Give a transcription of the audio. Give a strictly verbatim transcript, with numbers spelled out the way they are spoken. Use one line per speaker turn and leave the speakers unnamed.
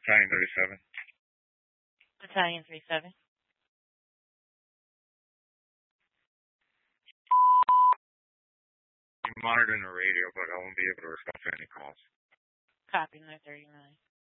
Battalion thirty-seven.
Battalion thirty-seven.
I'm monitoring the radio, but I won't be able to respond to any calls.
Copy, nine thirty-nine.